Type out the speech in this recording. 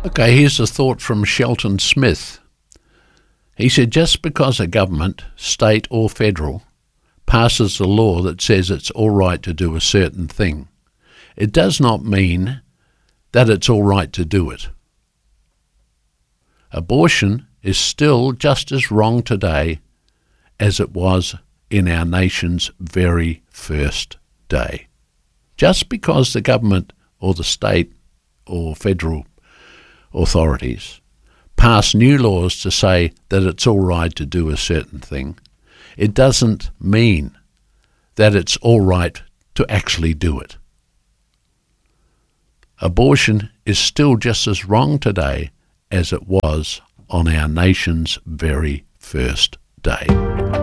Okay, here's a thought from Shelton Smith. He said, just because a government, state or federal, passes a law that says it's all right to do a certain thing, it does not mean that it's all right to do it. Abortion is still just as wrong today as it was in our nation's very first day. Just because the government or the state or federal authorities pass new laws to say that it's all right to do a certain thing, it doesn't mean that it's all right to actually do it. Abortion is still just as wrong today as it was on our nation's very first day.